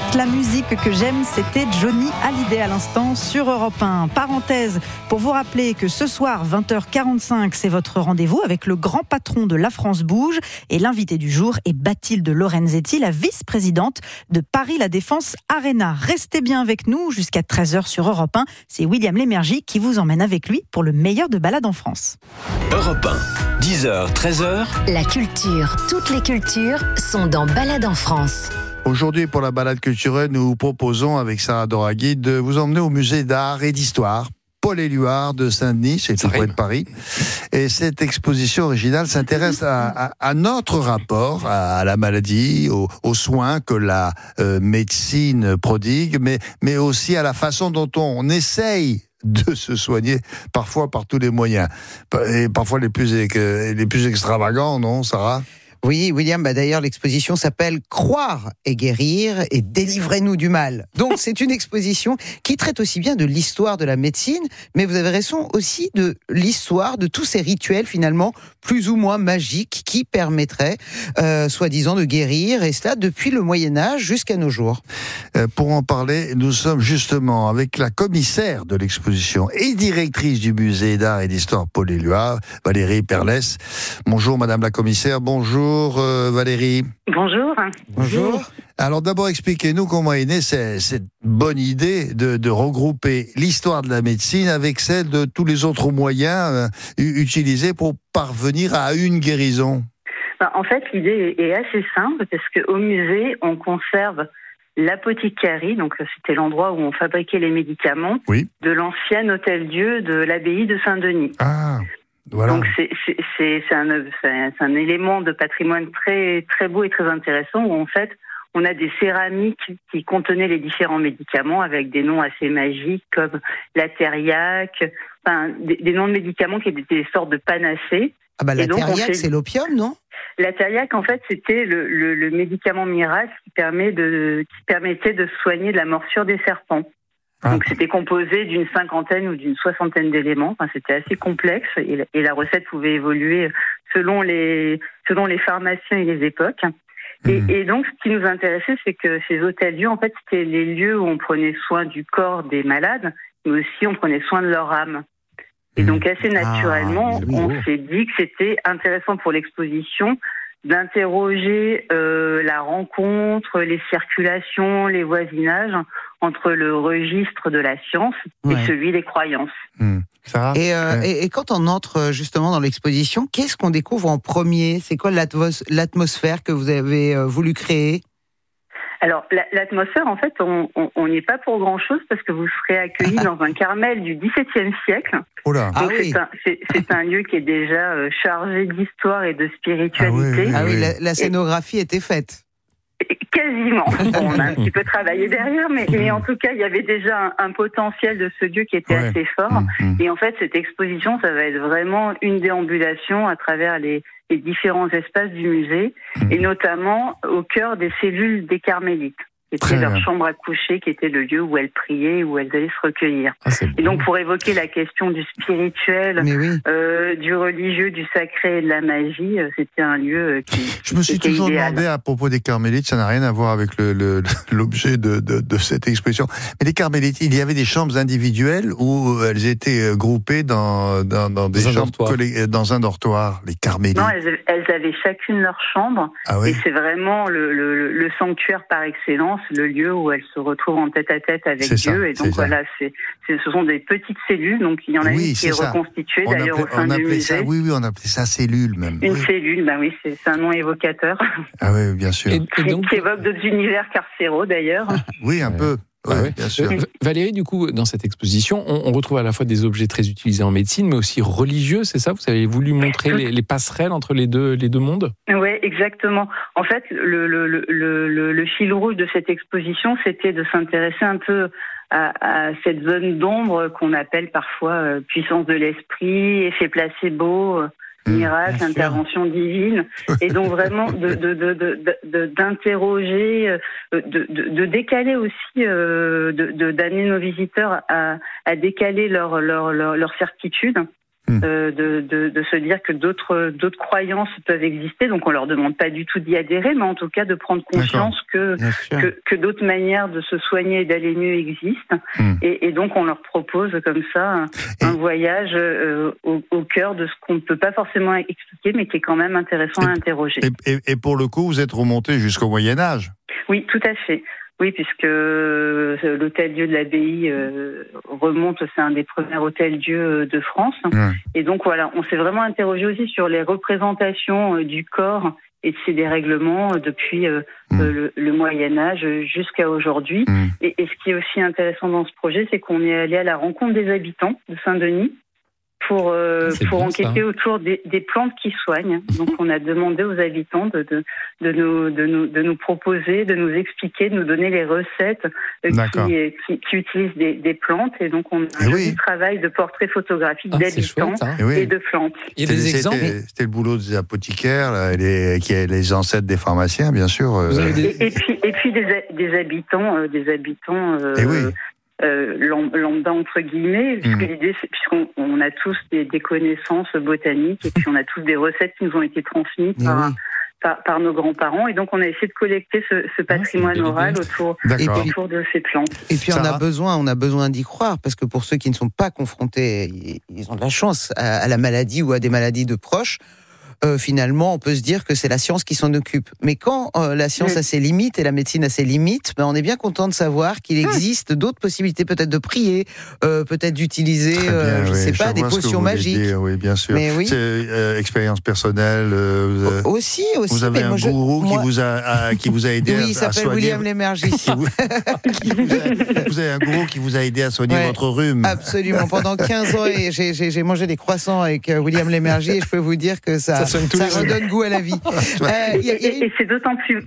La musique que j'aime, c'était Johnny Hallyday à l'instant sur Europe 1. Parenthèse pour vous rappeler que ce soir, 20h45, c'est votre rendez-vous avec le grand patron de La France Bouge. Et l'invité du jour est Bathilde Lorenzetti, la vice-présidente de Paris La Défense Arena. Restez bien avec nous jusqu'à 13h sur Europe 1. C'est William Lémergie qui vous emmène avec lui pour le meilleur de balades en France. Europe 1, 10h, 13h. La culture, toutes les cultures sont dans Balades en France. Aujourd'hui, pour la balade culturelle, nous vous proposons, avec Sarah Doraghi, de vous emmener au musée d'art et d'histoire Paul Éluard de Saint-Denis, c'est tout près de Paris. Et cette exposition originale s'intéresse à notre rapport à la maladie, aux soins que la médecine prodigue, mais aussi à la façon dont on essaye de se soigner, parfois par tous les moyens. Et parfois les plus extravagants, non, Sarah ? Oui, William, d'ailleurs, l'exposition s'appelle « Croire et guérir et délivrez-nous du mal ». Donc, c'est une exposition qui traite aussi bien de l'histoire de la médecine, mais vous avez raison aussi de l'histoire de tous ces rituels, finalement, plus ou moins magiques, qui permettraient, soi-disant, de guérir, et cela depuis le Moyen-Âge jusqu'à nos jours. Pour en parler, nous sommes justement avec la commissaire de l'exposition et directrice du musée d'art et d'histoire Paul Éluard, Valérie Perlès. Bonjour, madame la commissaire, bonjour. Valérie. Bonjour. Bonjour. Alors d'abord, expliquez-nous comment est née cette bonne idée de regrouper l'histoire de la médecine avec celle de tous les autres moyens utilisés pour parvenir à une guérison. En fait, l'idée est assez simple parce qu'au musée, on conserve l'apothicarie, donc c'était l'endroit où on fabriquait les médicaments, de l'ancien hôtel-Dieu de l'abbaye de Saint-Denis. Ah. Voilà. Donc c'est un élément de patrimoine très très beau et très intéressant où en fait on a des céramiques qui contenaient les différents médicaments avec des noms assez magiques comme la thériaque, des noms de médicaments qui étaient des sortes de panacées. Ah bah la thériaque, c'est l'opium, non ? La thériaque, en fait, c'était le médicament miracle qui permettait de soigner de la morsure des serpents. Donc c'était composé d'une 50aine ou d'une 60aine d'éléments. Enfin, c'était assez complexe et la recette pouvait évoluer selon les pharmaciens et les époques. Et donc ce qui nous intéressait, c'est que ces hôtels-dieux, en fait, c'était les lieux où on prenait soin du corps des malades, mais aussi on prenait soin de leur âme. Et donc assez naturellement, on s'est dit que c'était intéressant pour l'exposition d'interroger la rencontre, les circulations, les voisinages entre le registre de la science et celui des croyances. Et quand on entre justement dans l'exposition, qu'est-ce qu'on découvre en premier ? C'est quoi l'atmosphère que vous avez voulu créer ? Alors, l'atmosphère, en fait, on n'y est pas pour grand-chose parce que vous serez accueillis dans un Carmel du XVIIe siècle. Donc c'est un lieu qui est déjà chargé d'histoire et de spiritualité. La scénographie était faite. Quasiment. Bon, on a un petit peu travaillé derrière, mais en tout cas, il y avait déjà un potentiel de ce lieu qui était assez fort. Et en fait, cette exposition, ça va être vraiment une déambulation à travers les différents espaces du musée, et notamment au cœur des cellules des carmélites, qui était leur chambre à coucher, qui était le lieu où elles priaient, où elles allaient se recueillir. Et donc, pour évoquer la question du spirituel, du religieux, du sacré et de la magie, c'était un lieu qui Je me suis toujours demandé à propos des carmélites, ça n'a rien à voir avec l'objet de cette exposition, mais les carmélites, il y avait des chambres individuelles où elles étaient groupées dans des chambres, dans un dortoir, les carmélites. Non, elles avaient chacune leur chambre, et c'est vraiment le sanctuaire par excellence, le lieu où elles se retrouvent en tête-à-tête avec Dieu. Et donc voilà, ce sont des petites cellules. Donc il y en a une qui est reconstituée d'ailleurs au sein du musée. On appelait ça cellule même. Une cellule, c'est un nom évocateur. Ah oui, bien sûr. Qui évoque d'autres univers carcéraux d'ailleurs. Oui, un peu. Oui, bien sûr. Valérie, du coup, dans cette exposition, on retrouve à la fois des objets très utilisés en médecine, mais aussi religieux, c'est ça ? Vous avez voulu montrer les passerelles entre les deux mondes ? Oui, exactement. En fait, le fil rouge de cette exposition, c'était de s'intéresser un peu à cette zone d'ombre qu'on appelle parfois puissance de l'esprit, effet placebo, miracle, intervention divine, et donc vraiment d'interroger, de décaler aussi, d'amener nos visiteurs à décaler leur certitude de se dire que d'autres croyances peuvent exister. Donc on leur demande pas du tout d'y adhérer, mais en tout cas de prendre conscience que d'autres manières de se soigner et d'aller mieux existent. Et donc on leur propose comme ça un voyage au cœur de ce qu'on ne peut pas forcément expliquer, mais qui est quand même intéressant à interroger. Et pour le coup, vous êtes remonté jusqu'au Moyen-Âge. Oui, tout à fait. Oui, puisque l'hôtel-dieu de l'abbaye remonte, c'est un des premiers hôtels-dieux de France. Et donc voilà, on s'est vraiment interrogé aussi sur les représentations du corps et de ses dérèglements depuis le Moyen-Âge jusqu'à aujourd'hui. Et ce qui est aussi intéressant dans ce projet, c'est qu'on est allé à la rencontre des habitants de Saint-Denis pour enquêter autour des plantes qui soignent. Donc on a demandé aux habitants de nous proposer, de nous expliquer, de nous donner les recettes qui utilisent des plantes. Et donc on a un travail de portrait photographique d'habitants et de plantes. Il y a des exemples. C'était le boulot des apothicaires, qui est les ancêtres des pharmaciens, bien sûr. Et puis des habitants. Lambda entre guillemets, puisque l'idée, c'est puisqu'on a tous des connaissances botaniques et puis on a tous des recettes qui nous ont été transmises par nos grands-parents, et donc on a essayé de collecter ce patrimoine oral autour de ces plantes. Et puis on a besoin d'y croire, parce que pour ceux qui ne sont pas confrontés, ils ont de la chance à la maladie ou à des maladies de proches. Finalement, on peut se dire que c'est la science qui s'en occupe. Mais quand la science a ses limites et la médecine a ses limites, on est bien content de savoir qu'il existe d'autres possibilités, peut-être de prier, peut-être d'utiliser, des potions magiques. Oui, bien sûr. Mais oui. C'est expérience personnelle. Aussi. Vous avez un gourou qui vous a aidé à soigner. Oui, il s'appelle William Lémergie. Vous avez un gourou qui vous a aidé à soigner votre rhume. Absolument. Pendant 15 ans, j'ai mangé des croissants avec William Lémergie, et je peux vous dire que ça redonne goût à la vie. Et c'est d'autant plus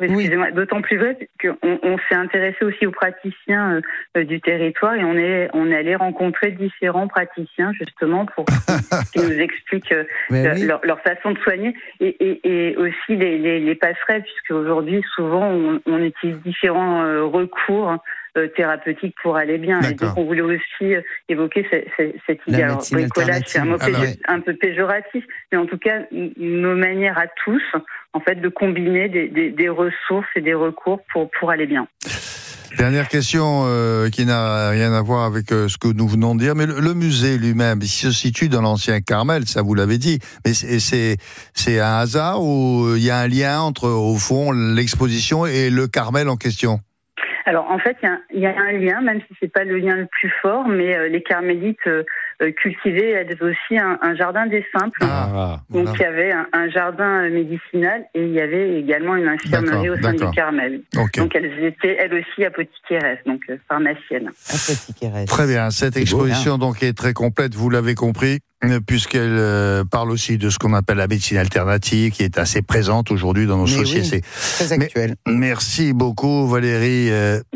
vrai qu'on s'est intéressé aussi aux praticiens du territoire, et on est allé rencontrer différents praticiens justement pour qu'ils nous expliquent leur façon de soigner, et aussi les passerelles, puisque aujourd'hui souvent on utilise différents recours thérapeutique pour aller bien. Et donc on voulait aussi évoquer cette idée. Alors, bricolage, c'est un mot un peu péjoratif, mais en tout cas nos manières à tous, en fait, de combiner des ressources et des recours pour aller bien. Dernière question qui n'a rien à voir avec ce que nous venons de dire, mais le musée lui-même, il se situe dans l'ancien Carmel, ça vous l'avez dit, mais c'est un hasard ou il y a un lien entre, au fond, l'exposition et le Carmel en question? Alors en fait, il y a un lien, même si c'est pas le lien le plus fort, mais les carmélites cultivaient aussi un jardin des simples. Donc il y avait un jardin médicinal, et il y avait également une infirmerie au sein du Carmel. Donc elles étaient elles aussi apothicaires, donc pharmaciennes. Très bien, cette exposition donc est très complète, vous l'avez compris, puisqu'elle parle aussi de ce qu'on appelle la médecine alternative, qui est assez présente aujourd'hui dans nos sociétés. Très actuelle. Merci beaucoup Valérie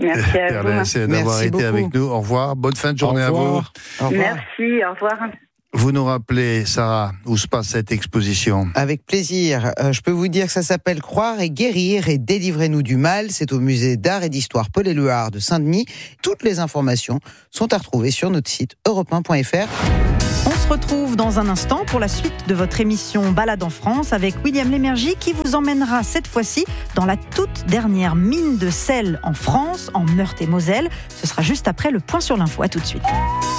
Perlès d'avoir été avec nous. Au revoir, bonne fin de journée à vous. Merci, au revoir. Vous nous rappelez, Sarah, où se passe cette exposition? Avec plaisir. Je peux vous dire que ça s'appelle Croire et guérir et délivrez-nous du mal. C'est au musée d'art et d'histoire Paul-Éluard de Saint-Denis. Toutes les informations sont à retrouver sur notre site europe1.fr. On se retrouve dans un instant pour la suite de votre émission Balade en France avec William Lémergie, qui vous emmènera cette fois-ci dans la toute dernière mine de sel en France, en Meurthe-et-Moselle. Ce sera juste après le point sur l'info. À tout de suite.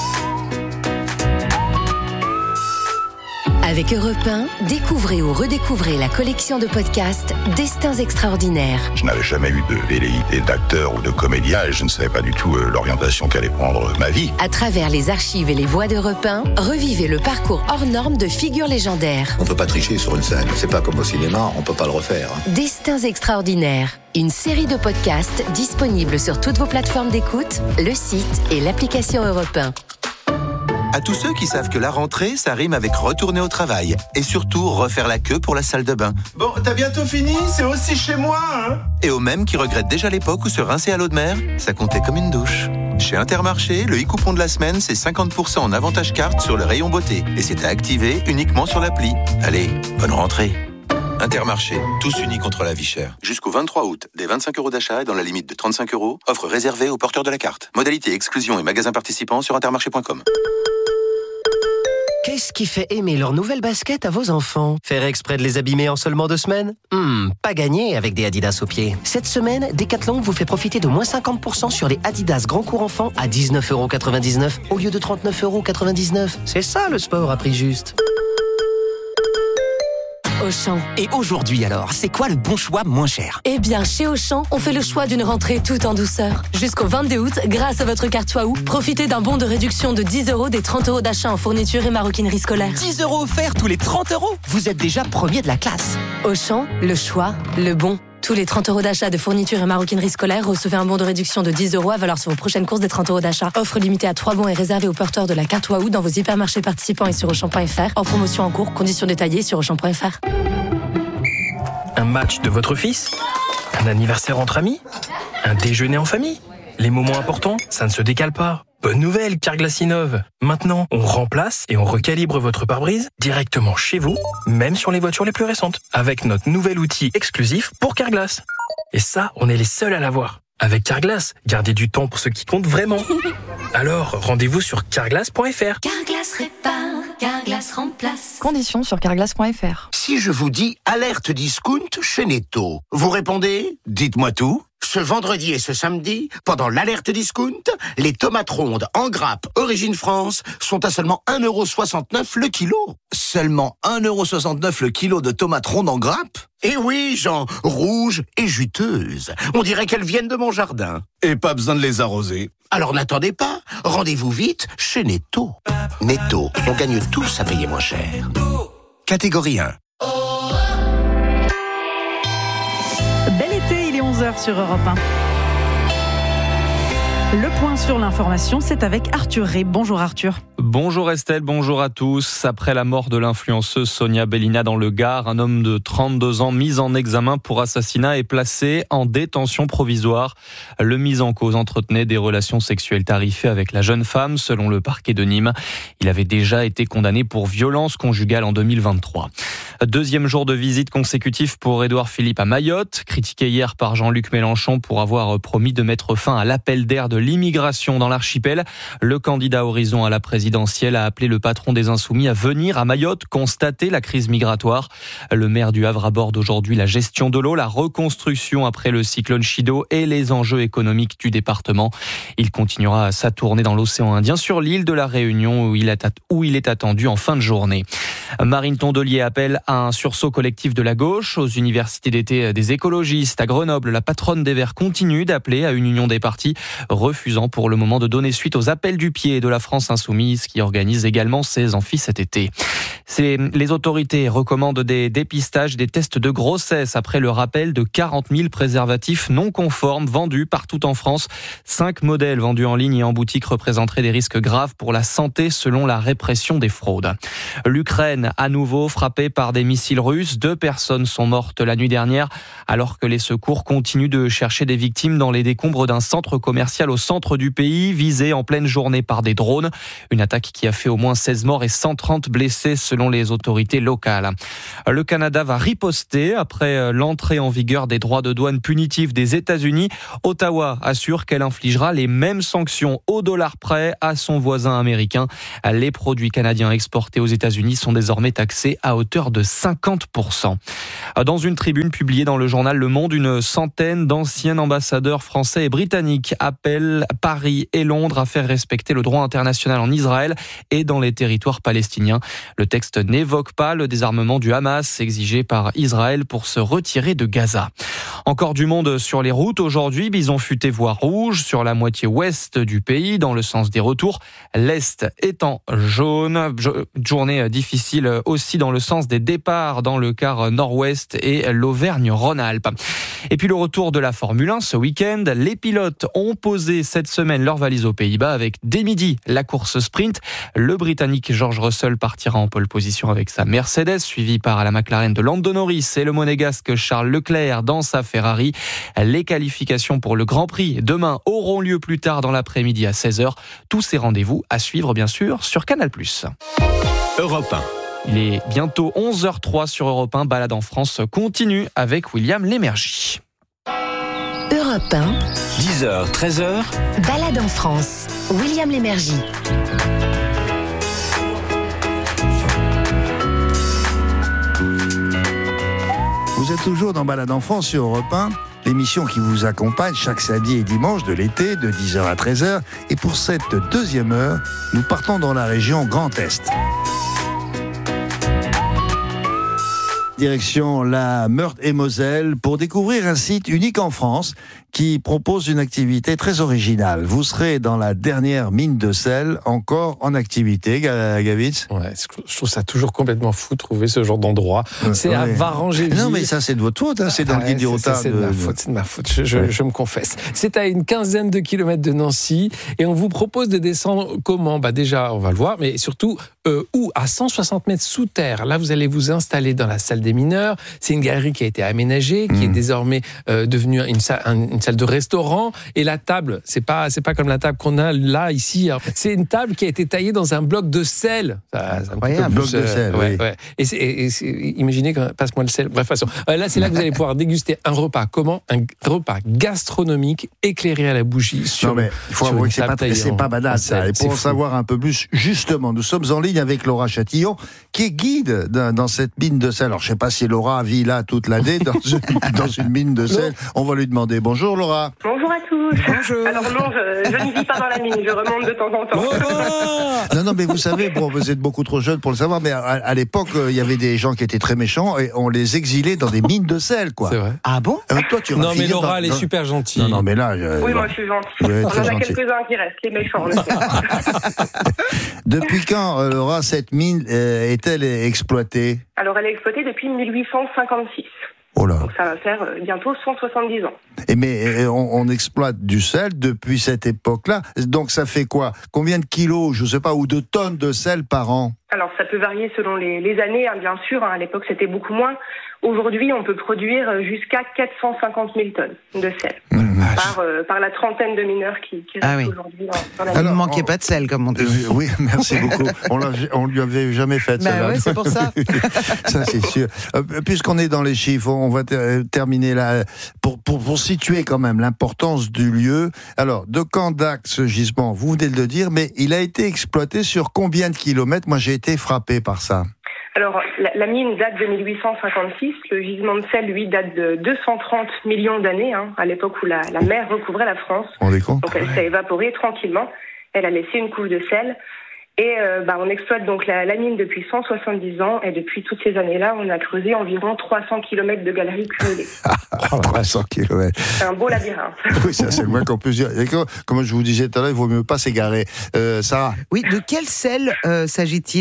Avec Europe 1, découvrez ou redécouvrez la collection de podcasts Destins extraordinaires. Je n'avais jamais eu de velléité d'acteur ou de comédien, et je ne savais pas du tout l'orientation qu'allait prendre ma vie. À travers les archives et les voix d'Europe 1, revivez le parcours hors norme de figures légendaires. On ne peut pas tricher sur une scène, c'est pas comme au cinéma, on ne peut pas le refaire. Destins extraordinaires, une série de podcasts disponibles sur toutes vos plateformes d'écoute, le site et l'application Europe 1. À tous ceux qui savent que la rentrée, ça rime avec retourner au travail. Et surtout, refaire la queue pour la salle de bain. Bon, t'as bientôt fini, c'est aussi chez moi, hein. Et aux mêmes qui regrettent déjà l'époque où se rincer à l'eau de mer, ça comptait comme une douche. Chez Intermarché, le e-coupon de la semaine, c'est 50% en avantage carte sur le rayon beauté. Et c'est à activer uniquement sur l'appli. Allez, bonne rentrée. Intermarché, tous unis contre la vie chère. Jusqu'au 23 août, des 25 € d'achat et dans la limite de 35 €, offre réservée aux porteurs de la carte. Modalité exclusion et magasins participants sur intermarché.com. Qu'est-ce qui fait aimer leurs nouvelles baskets à vos enfants? Faire exprès de les abîmer en seulement 2 semaines? Pas gagné avec des Adidas aux pieds. Cette semaine, Decathlon vous fait profiter de moins 50% sur les Adidas Grand Cours Enfant à 19,99€ au lieu de 39,99€. C'est ça le sport à prix juste. Auchan. Et aujourd'hui alors, c'est quoi le bon choix moins cher? Eh bien, chez Auchan, on fait le choix d'une rentrée tout en douceur. Jusqu'au 22 août, grâce à votre carte Waouh, profitez d'un bon de réduction de 10€ des 30€ d'achat en fourniture et maroquinerie scolaire. 10€ offerts tous les 30€? Vous êtes déjà premier de la classe. Auchan, le choix, le bon. Tous les 30€ d'achat de fourniture et maroquinerie scolaire, recevez un bon de réduction de 10€ à valeur sur vos prochaines courses des 30€ d'achat. Offre limitée à 3 bons et réservée aux porteurs de la carte Waouh dans vos hypermarchés participants et sur Auchan.fr. En promotion en cours, conditions détaillées sur Auchan.fr. Un match de votre fils? Un anniversaire entre amis? Un déjeuner en famille? Les moments importants, ça ne se décale pas. Bonne nouvelle, Carglass innove. Maintenant, on remplace et on recalibre votre pare-brise directement chez vous, même sur les voitures les plus récentes, avec notre nouvel outil exclusif pour Carglass. Et ça, on est les seuls à l'avoir. Avec Carglass, gardez du temps pour ce qui compte vraiment. Alors, rendez-vous sur carglass.fr. Carglass répare, Carglass remplace. Conditions sur carglass.fr. Si je vous dis alerte discount chez Netto, vous répondez? Dites-moi tout. Ce vendredi et ce samedi, pendant l'alerte discount, les tomates rondes en grappe Origine France sont à seulement 1,69€ le kilo. Seulement 1,69€ le kilo de tomates rondes en grappe? Eh oui, Jean, rouges et juteuses. On dirait qu'elles viennent de mon jardin. Et pas besoin de les arroser. Alors n'attendez pas, rendez-vous vite chez Netto. Netto, on gagne tous à payer moins cher. Catégorie 1. Bel été, il est 11h sur Europe 1. Le point sur l'information, c'est avec Arthur Rey. Bonjour Arthur. Bonjour Estelle, bonjour à tous. Après la mort de l'influenceuse Sonia Bellina dans le Gard, un homme de 32 ans mis en examen pour assassinat est placé en détention provisoire. Le mis en cause entretenait des relations sexuelles tarifées avec la jeune femme, selon le parquet de Nîmes. Il avait déjà été condamné pour violence conjugale en 2023. Deuxième jour de visite consécutif pour Édouard Philippe à Mayotte, critiqué hier par Jean-Luc Mélenchon pour avoir promis de mettre fin à l'appel d'air de l'immigration dans l'archipel. Le candidat Horizon à la présidentielle a appelé le patron des Insoumis à venir à Mayotte constater la crise migratoire. Le maire du Havre aborde aujourd'hui la gestion de l'eau, la reconstruction après le cyclone Chido et les enjeux économiques du département. Il continuera sa tournée dans l'océan Indien sur l'île de la Réunion où il est attendu en fin de journée. Marine Tondelier appelle à un sursaut collectif de la gauche. Aux universités d'été des écologistes à Grenoble, la patronne des Verts continue d'appeler à une union des partis, refusant pour le moment de donner suite aux appels du pied de la France Insoumise qui organise également ses amphis cet été. Les autorités recommandent des dépistages, des tests de grossesse après le rappel de 40 000 préservatifs non conformes vendus partout en France. 5 modèles vendus en ligne et en boutique représenteraient des risques graves pour la santé selon la répression des fraudes. L'Ukraine, à nouveau frappée par des missiles russes. 2 personnes sont mortes la nuit dernière alors que les secours continuent de chercher des victimes dans les décombres d'un centre commercial au centre du pays, visé en pleine journée par des drones. Une attaque qui a fait au moins 16 morts et 130 blessés selon les autorités locales. Le Canada va riposter après l'entrée en vigueur des droits de douane punitifs des États-Unis. Ottawa assure qu'elle infligera les mêmes sanctions au dollar près à son voisin américain. Les produits canadiens exportés aux États-Unis sont désormais taxés à hauteur de 50%. Dans une tribune publiée dans le journal Le Monde, une centaine d'anciens ambassadeurs français et britanniques appellent Paris et Londres à faire respecter le droit international en Israël et dans les territoires palestiniens. Le texte n'évoque pas le désarmement du Hamas exigé par Israël pour se retirer de Gaza. Encore du monde sur les routes aujourd'hui. Bison futé voie rouge sur la moitié ouest du pays dans le sens des retours. L'est étant jaune. Journée difficile aussi dans le sens des départs dans le quart nord-ouest et l'Auvergne-Rhône-Alpes. Et puis le retour de la Formule 1 ce week-end. Les pilotes ont posé cette semaine leur valise aux Pays-Bas avec dès midi la course sprint. Le Britannique George Russell partira en pole position avec sa Mercedes, suivi par la McLaren de Lando Norris et le Monégasque Charles Leclerc dans sa Ferrari. Les qualifications pour le Grand Prix demain auront lieu plus tard dans l'après-midi à 16h. Tous ces rendez-vous à suivre bien sûr sur Canal+. Europe 1. Il est bientôt 11h03 sur Europe 1. Balade en France continue avec William Lémergie. Europe 1. 10h, 13h. Balade en France. William Lémergie. êtes toujours dans Balade Enfant sur Europe 1, l'émission qui vous accompagne chaque samedi et dimanche de l'été de 10h à 13h. Et pour cette deuxième heure, nous partons dans la région Grand Est. Direction la Meurthe-et-Moselle pour découvrir un site unique en France qui propose une activité très originale. Vous serez dans la dernière mine de sel encore en activité, Gavitz. Ouais, je trouve ça toujours complètement fou de trouver ce genre d'endroit. C'est à Varangéville. Non, mais ça, c'est de votre faute, hein, c'est dans le guide du retard. C'est de ma faute, je me confesse. C'est à une quinzaine de kilomètres de Nancy et on vous propose de descendre comment ? Déjà, on va le voir, mais surtout, où ? À 160 mètres sous terre. Là, vous allez vous installer dans la salle des mineurs. C'est une galerie qui a été aménagée, qui est désormais devenue une salle de restaurant. Et la table, c'est pas comme la table qu'on a là, ici. C'est une table qui a été taillée dans un bloc de sel. Un bloc de sel, oui. Ouais. Et imaginez, passe-moi le sel. Bref, façon. Là, c'est là que vous allez pouvoir déguster un repas. Comment ? Un repas gastronomique éclairé à la bougie. Non, mais il faut avouer que c'est pas banal, ça. Et pour en savoir un peu plus, justement, nous sommes en ligne avec Laura Chatillon, qui est guide dans cette mine de sel. Alors, je sais pas si Laura vit là toute l'année dans une mine de sel. On va lui demander. Bonjour, Laura. Bonjour à tous. Bonjour. Alors non, je ne vis pas dans la mine, je remonte de temps en temps. Non, mais vous savez, vous êtes beaucoup trop jeune pour le savoir, mais à l'époque, il y avait des gens qui étaient très méchants et on les exilait dans des mines de sel, quoi. C'est vrai. Ah bon ? Toi, tu Non, mais Laura, elle est super gentille. Non, mais là... Oui, moi, je suis gentille. On en a quelques-uns qui restent, les méchants. Depuis quand, Laura, cette mine est-elle exploitée ? Alors, elle est exploitée depuis 1856. Oh là. Donc ça va faire bientôt 170 ans. Mais on exploite du sel depuis cette époque-là. Donc ça fait quoi ? Combien de kilos, je ne sais pas, ou de tonnes de sel par an ? Alors ça peut varier selon les années, bien sûr. À l'époque, c'était beaucoup moins. Aujourd'hui, on peut produire jusqu'à 450 000 tonnes de sel par la trentaine de mineurs qui restent aujourd'hui dans la mine. Il ne manquait pas de sel, comme on dit. Oui, merci beaucoup. On lui avait jamais fait celle-là. Oui, c'est pour ça. Ça, c'est sûr. Puisqu'on est dans les chiffres, on va terminer là pour situer quand même l'importance du lieu. Alors, de Candac, ce gisement, vous venez de le dire, mais il a été exploité sur combien de kilomètres ? Moi, j'ai été frappé par ça. Alors, la mine date de 1856. Le gisement de sel, lui, date de 230 millions d'années, à l'époque où la mer recouvrait la France. Donc, elle s'est évaporée tranquillement. Elle a laissé une couche de sel. Et on exploite donc la mine depuis 170 ans. Et depuis toutes ces années-là, on a creusé environ 300 km de galeries cumulées. 300 km. C'est un beau labyrinthe. Oui, ça, c'est le moins qu'on puisse dire. Comme je vous disais tout à l'heure, il vaut mieux pas s'égarer. Sarah ? Oui, de quel sel s'agit-il ?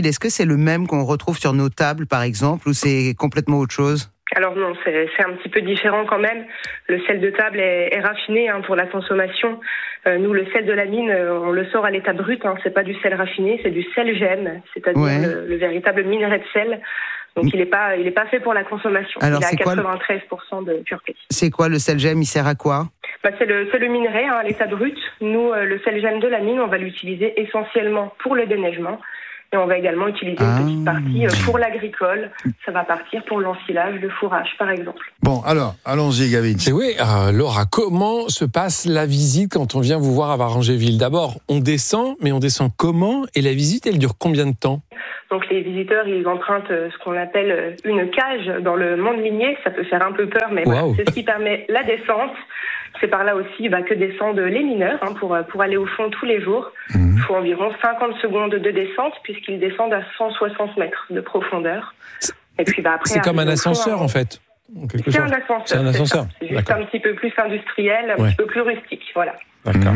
Est-ce que c'est le même qu'on retrouve sur nos tables, par exemple, ou c'est complètement autre chose ? Alors non, c'est un petit peu différent quand même. Le sel de table est raffiné pour la consommation. Nous, le sel de la mine, on le sort à l'état brut. C'est pas du sel raffiné, c'est du sel gemme, c'est-à-dire le véritable minerai de sel. Donc il est pas fait pour la consommation. Alors, il est à 93% de pureté. C'est quoi le sel gemme ? Il sert à quoi ? C'est le minerai à l'état brut. Nous, le sel gemme de la mine, on va l'utiliser essentiellement pour le déneigement. Et on va également utiliser une petite partie pour l'agricole. Ça va partir pour l'ensilage, le fourrage, par exemple. Bon, alors, allons-y, Gavin. Oui, Laura, comment se passe la visite quand on vient vous voir à Varangéville ? D'abord, on descend, mais on descend comment ? Et la visite, elle dure combien de temps ? Donc les visiteurs, ils empruntent ce qu'on appelle une cage dans le monde minier. Ça peut faire un peu peur, mais c'est ce qui permet la descente. C'est par là aussi que descendent les mineurs pour aller au fond tous les jours. Il faut environ 50 secondes de descente puisqu'ils descendent à 160 mètres de profondeur. Et puis après, c'est comme un ascenseur en fait. C'est un ascenseur. C'est un ascenseur. C'est juste un petit peu plus industriel, un petit peu plus rustique, voilà. D'accord.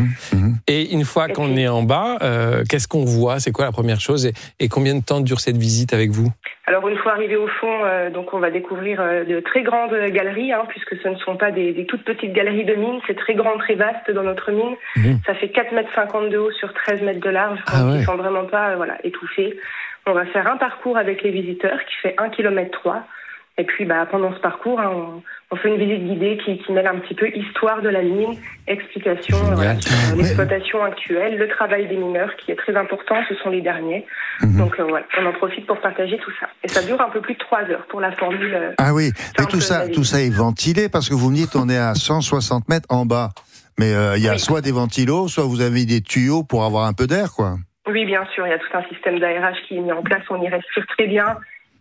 Et une fois qu'on est en bas, qu'est-ce qu'on voit ? C'est quoi la première chose ? Et combien de temps dure cette visite avec vous ? Alors une fois arrivé au fond, donc on va découvrir de très grandes galeries, puisque ce ne sont pas des toutes petites galeries de mine, c'est très grand, très vaste dans notre mine. Ça fait 4,50 mètres de haut sur 13 mètres de large, donc ils ne sont vraiment pas étouffés. On va faire un parcours avec les visiteurs qui fait 1,3 km. Et puis pendant ce parcours, on fait une visite guidée qui mêle un petit peu histoire de la mine, explication sur l'exploitation actuelle, le travail des mineurs qui est très important, ce sont les derniers. Donc on en profite pour partager tout ça. Et ça dure un peu plus de 3 heures pour la formule. Ah oui, mais tout ça est ventilé parce que vous me dites on est à 160 mètres en bas. Mais il y a soit des ventilos, soit vous avez des tuyaux pour avoir un peu d'air, quoi. Oui, bien sûr, il y a tout un système d'aérage qui est mis en place, on y respire très bien.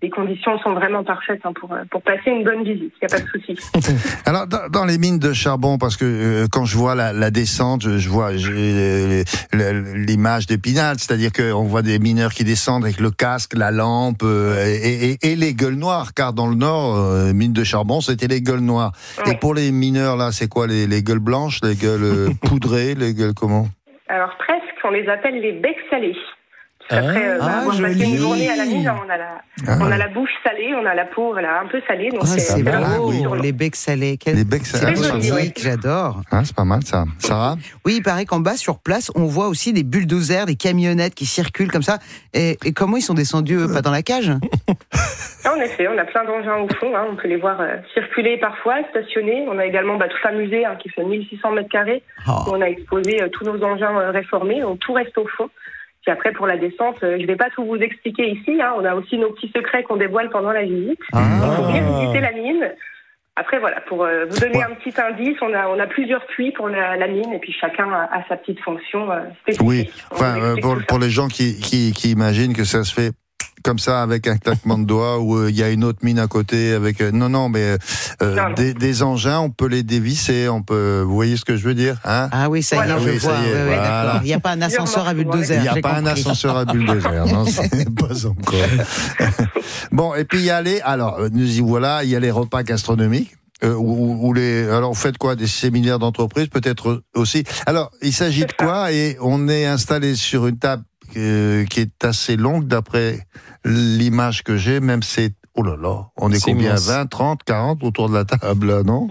les conditions sont vraiment parfaites pour passer une bonne visite. Il n'y a pas de souci. Alors, dans les mines de charbon, parce que quand je vois la descente, je vois l'image d'Épinal, c'est-à-dire qu'on voit des mineurs qui descendent avec le casque, la lampe et les gueules noires, car dans le Nord, mine de charbon, c'était les gueules noires. Ouais. Et pour les mineurs, là, c'est quoi, les gueules blanches, les gueules poudrées, les gueules comment? Alors presque, on les appelle les becs salés. Après avoir passé une journée à la mine, on a la bouche salée, on a la peau un peu salée. Donc c'est beau, les becs salés. Les becs salés, j'adore. C'est pas mal ça. Sarah ? Oui, il paraît qu'en bas, sur place, on voit aussi des bulldozers, des camionnettes qui circulent comme ça. Et comment ils sont descendus, pas dans la cage? En effet, on a plein d'engins au fond. On peut les voir circuler parfois, stationner. On a également tout un musée qui fait 1600 mètres carrés. Où on a exposé tous nos engins réformés. Donc tout reste au fond. Puis après, pour la descente, je ne vais pas tout vous expliquer ici. On a aussi nos petits secrets qu'on dévoile pendant la visite. Il faut bien visiter la mine. Après, voilà, pour vous donner un petit indice, on a plusieurs puits pour la mine, et puis chacun a sa petite fonction spécifique. Oui, pour les gens qui imaginent que ça se fait comme ça avec un claquement de doigts ou il y a une autre mine à côté avec des engins, on peut les dévisser, vous voyez ce que je veux dire, hein? Ah oui, ça y est, je vois. D'accord. Il n'y a pas un ascenseur à bulldozer. Il n'y a pas un ascenseur à bulldozer, non, c'est pas encore. Bon, et puis il y a nous y voilà, il y a les repas gastronomiques. Alors vous faites quoi, des séminaires d'entreprise peut-être aussi. Alors il s'agit de quoi? Et on est installé sur une table qui est assez longue d'après l'image que j'ai, même c'est... Oh là là, on est combien? 20, 30, 40 autour de la table, là, non?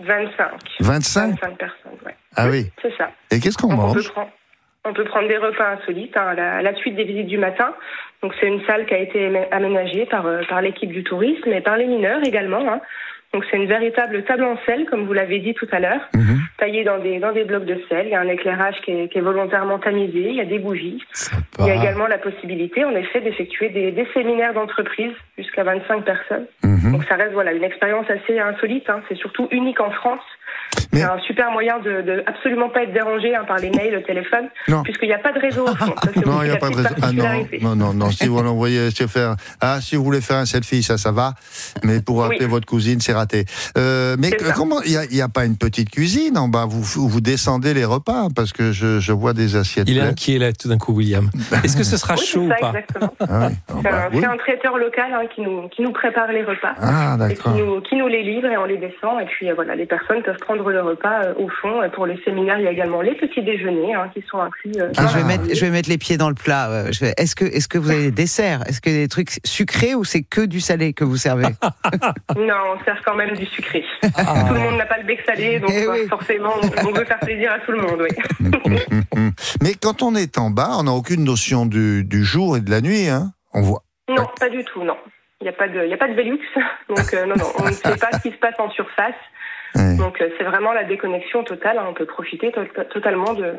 25 personnes, ouais. Ah oui. C'est ça. Et qu'est-ce qu'on mange? On peut prendre des repas insolites, à la suite des visites du matin. Donc c'est une salle qui a été aménagée par l'équipe du tourisme et par les mineurs également, Donc c'est une véritable table en sel, comme vous l'avez dit tout à l'heure, taillée dans des blocs de sel. Il y a un éclairage qui est volontairement tamisé, il y a des bougies. Sympa. Il y a également la possibilité, en effet, d'effectuer des séminaires d'entreprise jusqu'à 25 personnes. Donc ça reste une expérience assez insolite, c'est surtout unique en France. C'est un super moyen de absolument pas être dérangé par les mails, le téléphone, puisqu'il n'y a pas de réseau au fond. Ça, non, il n'y a pas de réseau. Non. Si vous l'envoyez, si vous voulez faire un selfie, ça va. Mais pour appeler votre cousine, c'est raté. Mais comment il n'y a pas une petite cuisine en bas? Vous descendez les repas parce que je vois des assiettes. Il est inquiet là tout d'un coup, William. Est-ce que ce sera chaud ou pas? Exactement. C'est un traiteur local qui nous prépare les repas et qui nous les livre et on les descend. Et puis les personnes peuvent prendre le repas au fond. Pour les séminaires, il y a également les petits déjeuners qui sont inclus. Je vais mettre les pieds dans le plat. Est-ce que vous avez des desserts? Est-ce que des trucs sucrés ou c'est que du salé que vous servez? Non, on sert quand même du sucré. Tout le monde n'a pas le bec salé, donc forcément, on veut faire plaisir à tout le monde. Oui. Mais quand on est en bas, on n'a aucune notion du jour et de la nuit. On voit. Non, pas du tout. Non, il n'y a pas de Velux. Donc on ne sait pas ce qui se passe en surface. Donc c'est vraiment la déconnexion totale. On peut profiter totalement de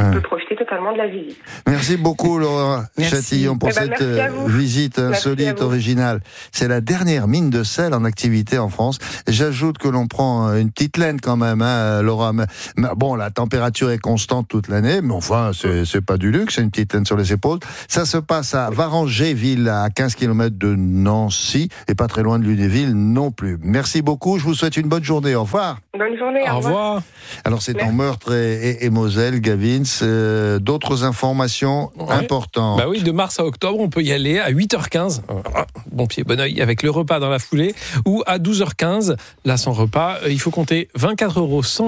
la visite. Merci beaucoup Laura Chatillon pour cette visite insolite, originale. C'est la dernière mine de sel en activité en France. J'ajoute que l'on prend une petite laine quand même, Laura. Bon, la température est constante toute l'année, mais enfin c'est pas du luxe, c'est une petite laine sur les épaules. Ça se passe à Varangéville, à 15 km de Nancy, et pas très loin de Lunéville non plus. Merci beaucoup, je vous souhaite une bonne journée. Au revoir. Bonne journée. Au revoir. Alors c'est en Meurthe et Moselle, Gavin. D'autres informations importantes. Bah oui, de mars à octobre, on peut y aller à 8h15, bon pied, bon oeil, avec le repas dans la foulée, ou à 12h15, là sans repas, il faut compter 24 € sans